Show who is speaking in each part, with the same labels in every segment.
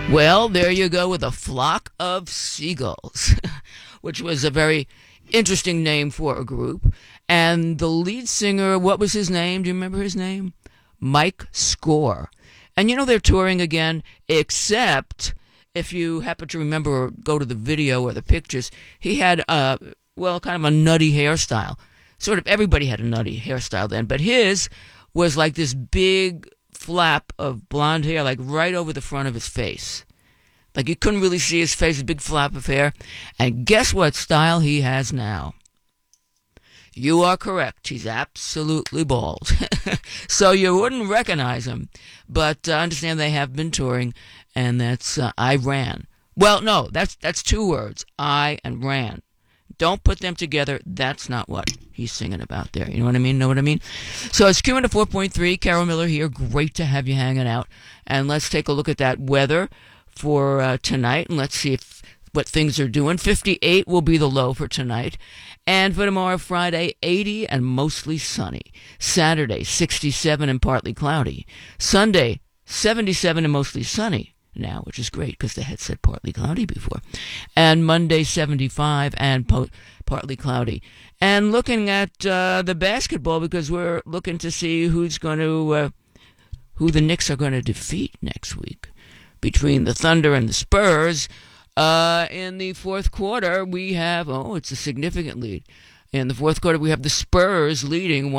Speaker 1: Well, there you go with a flock of seagulls, which was a very interesting name for a group. And the lead singer, what was his name? Do you remember his name? Mike Score. And they're touring again, except if you happen to remember or go to the video or the pictures, he had, kind of a nutty hairstyle. Sort of everybody had a nutty hairstyle then, but his was like this big flap of blonde hair, like right over the front of his face. Like you couldn't really see his face, a big flap of hair. And guess what style he has now? You are correct. He's absolutely bald. So you wouldn't recognize him. But understand they have been touring, and that's I Ran. Well, no, that's two words, I and Ran. Don't put them together. That's not what he's singing about there. You know what I mean? Know what I mean? So it's Q104.3. Carol Miller here. Great to have you hanging out. And let's take a look at that weather for tonight, and let's see what things are doing. 58 will be the low for tonight. And for tomorrow, Friday, 80 and mostly sunny. Saturday, 67 and partly cloudy. Sunday, 77 and mostly sunny now, which is great because they had said partly cloudy before. And Monday, 75 and partly cloudy. And looking at the basketball, because we're looking to see who the Knicks are going to defeat next week. Between the Thunder and the Spurs, in the fourth quarter, we have, it's a significant lead. In the fourth quarter, we have the Spurs leading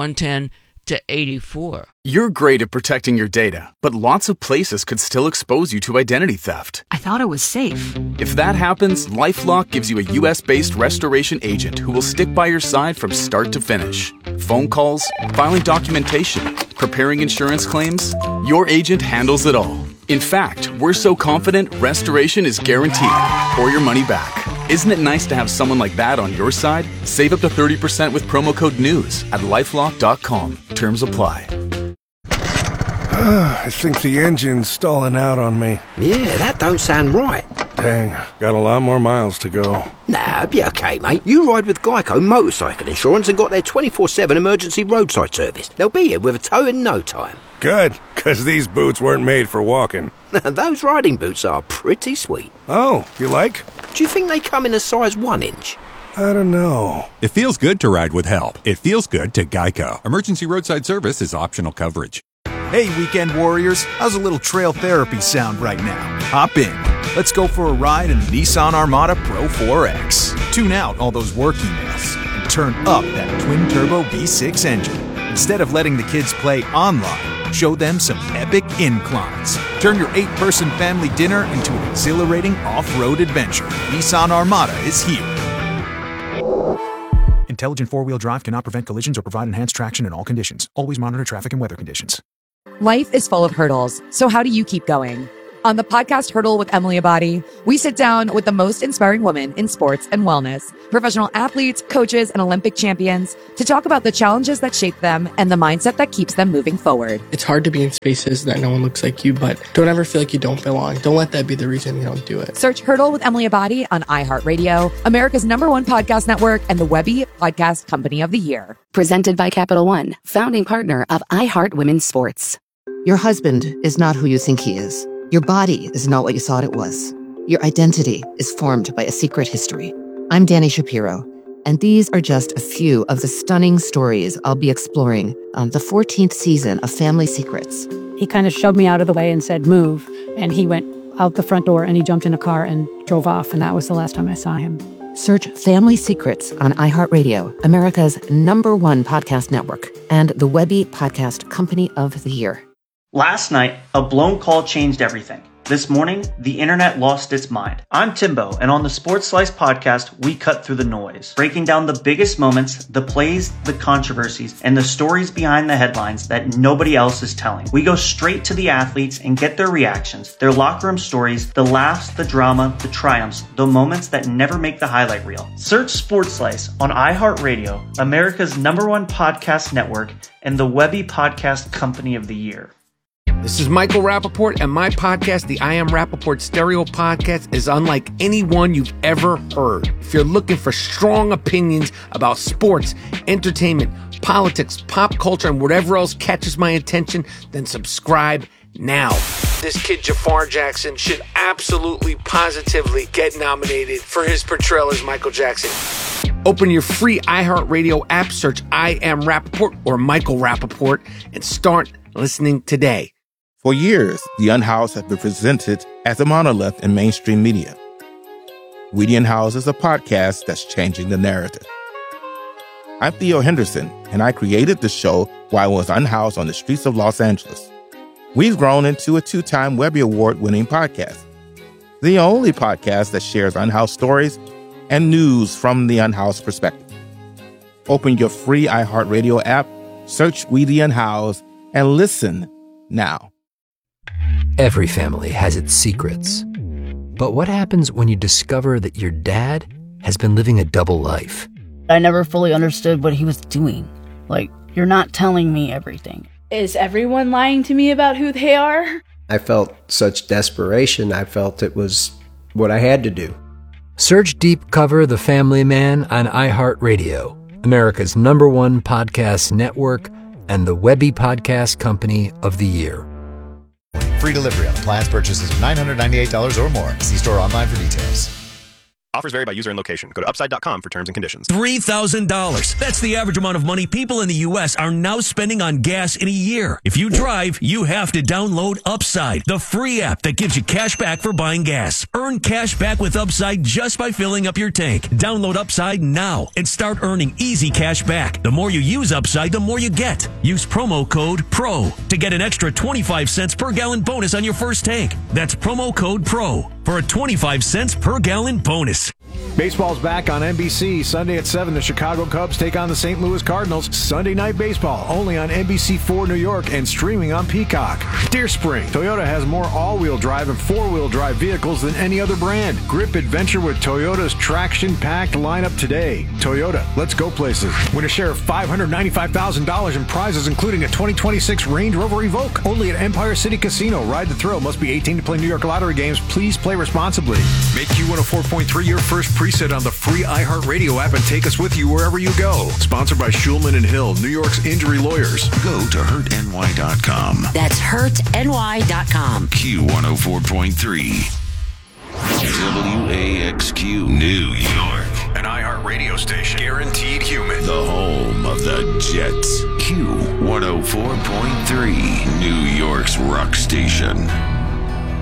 Speaker 1: 110-84.
Speaker 2: You're great at protecting your data, but lots of places could still expose you to identity theft.
Speaker 3: I thought it was safe.
Speaker 2: If that happens, LifeLock gives you a U.S.-based restoration agent who will stick by your side from start to finish. Phone calls, filing documentation, preparing insurance claims, your agent handles it all. In fact, we're so confident restoration is guaranteed or your money back. Isn't it nice to have someone like that on your side? Save up to 30% with promo code NEWS at LifeLock.com. Terms apply.
Speaker 4: I think the engine's stalling out on me.
Speaker 5: Yeah, that don't sound right.
Speaker 4: Dang, got a lot more miles to go.
Speaker 5: Nah, be okay, mate. You ride with Geico Motorcycle Insurance and got their 24/7 emergency roadside service. They'll be here with a tow in no time.
Speaker 4: Good, because these boots weren't made for walking.
Speaker 5: Those riding boots are pretty sweet.
Speaker 4: Oh, you like?
Speaker 5: Do you think they come in a size 1 inch?
Speaker 4: I don't know.
Speaker 6: It feels good to ride with help. It feels good to Geico. Emergency roadside service is optional coverage.
Speaker 7: Hey, weekend warriors, how's a little trail therapy sound right now? Hop in. Let's go for a ride in the Nissan Armada Pro 4X. Tune out all those work emails and turn up that twin-turbo V6 engine. Instead of letting the kids play online, show them some epic inclines. Turn your 8-person family dinner into an exhilarating off-road adventure. Nissan Armada is here. Intelligent four-wheel drive cannot prevent collisions or provide enhanced traction in all conditions. Always monitor traffic and weather conditions.
Speaker 8: Life is full of hurdles, so how do you keep going? On the podcast Hurdle with Emily Abadi, we sit down with the most inspiring women in sports and wellness, professional athletes, coaches, and Olympic champions to talk about the challenges that shape them and the mindset that keeps them moving forward.
Speaker 9: It's hard to be in spaces that no one looks like you, but don't ever feel like you don't belong. Don't let that be the reason you don't do it.
Speaker 8: Search Hurdle with Emily Abadi on iHeartRadio, America's #1 podcast network, and the Webby Podcast Company of the Year.
Speaker 10: Presented by Capital One, founding partner of iHeart Women's Sports.
Speaker 11: Your husband is not who you think he is. Your body is not what you thought it was. Your identity is formed by a secret history. I'm Dani Shapiro, and these are just a few of the stunning stories I'll be exploring on the 14th season of Family Secrets.
Speaker 12: He kind of shoved me out of the way and said, move. And he went out the front door and he jumped in a car and drove off. And that was the last time I saw him.
Speaker 11: Search Family Secrets on iHeartRadio, America's #1 podcast network, and the Webby Podcast Company of the Year.
Speaker 13: Last night, a blown call changed everything. This morning, the internet lost its mind. I'm Timbo, and on the Sports Slice podcast, we cut through the noise, breaking down the biggest moments, the plays, the controversies, and the stories behind the headlines that nobody else is telling. We go straight to the athletes and get their reactions, their locker room stories, the laughs, the drama, the triumphs, the moments that never make the highlight reel. Search Sports Slice on iHeartRadio, America's #1 podcast network, and the Webby Podcast Company of the Year.
Speaker 14: This is Michael Rappaport, and my podcast, the I Am Rappaport Stereo Podcast, is unlike any one you've ever heard. If you're looking for strong opinions about sports, entertainment, politics, pop culture, and whatever else catches my attention, then subscribe now. This kid Jafar Jackson should absolutely, positively get nominated for his portrayal as Michael Jackson. Open your free iHeartRadio app, search I Am Rappaport or Michael Rappaport, and start listening today.
Speaker 3: For years, The Unhoused has been presented as a monolith in mainstream media. We the Unhoused is a podcast that's changing the narrative. I'm Theo Henderson, and I created the show while I was unhoused on the streets of Los Angeles. We've grown into a 2-time Webby Award-winning podcast, the only podcast that shares unhoused stories and news from the unhoused perspective. Open your free iHeartRadio app, search We the Unhoused, and listen now.
Speaker 15: Every family has its secrets. But what happens when you discover that your dad has been living a double life?
Speaker 16: I never fully understood what he was doing. Like, you're not telling me everything.
Speaker 17: Is everyone lying to me about who they are?
Speaker 18: I felt such desperation. I felt it was what I had to do.
Speaker 15: Search Deep Cover The Family Man on iHeartRadio, America's #1 podcast network and the Webby Podcast Company of the Year.
Speaker 19: Free delivery on appliance purchases of $998 or more. See store online for details.
Speaker 20: Offers vary by user and location. Go to upside.com for terms and conditions.
Speaker 21: $3,000. That's the average amount of money people in the U.S. are now spending on gas in a year. If you drive, you have to download Upside, the free app that gives you cash back for buying gas. Earn cash back with Upside just by filling up your tank. Download Upside now and start earning easy cash back. The more you use Upside, the more you get. Use promo code PRO to get an extra 25 cents per gallon bonus on your first tank. That's promo code PRO for a 25 cents per gallon bonus.
Speaker 22: Baseball's back on NBC. Sunday at 7, the Chicago Cubs take on the St. Louis Cardinals. Sunday Night Baseball, only on NBC4 New York and streaming on Peacock. Deer Spring. Toyota has more all-wheel drive and four-wheel drive vehicles than any other brand. Grip adventure with Toyota's traction-packed lineup today. Toyota, let's go places. Win a share of $595,000 in prizes, including a 2026 Range Rover Evoque. Only at Empire City Casino. Ride the thrill. Must be 18 to play New York Lottery games. Please play responsibly. Make Q104.3 your first preset on the free iHeartRadio app and take us with you wherever you go. Sponsored by Schulman and Hill, New York's injury lawyers.
Speaker 23: Go to hurtny.com.
Speaker 24: That's hurtny.com.
Speaker 23: Q104.3. WAXQ New York.
Speaker 22: An iHeartRadio station. Guaranteed human.
Speaker 23: The home of the Jets. Q104.3. New York's rock station.